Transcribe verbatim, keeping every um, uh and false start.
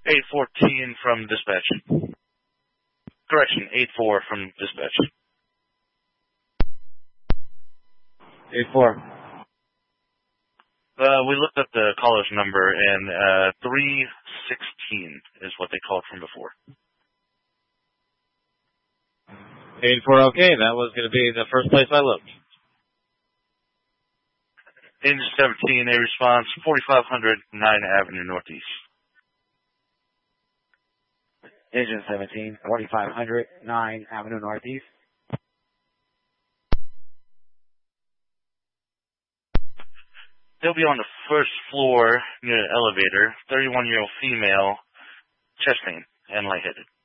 eight fourteen from dispatch. Correction, eight four from dispatch. eight four. Uh, we looked up the caller's number, and uh, three sixteen is what they called from before. eight four, okay. That was going to be the first place I looked. Engine seventeen, a response, forty-five hundred ninth Avenue Northeast. Engine seventeen, forty-five hundred ninth Avenue Northeast. They'll be on the first floor near the elevator, thirty-one-year-old female, chest pain and lightheaded.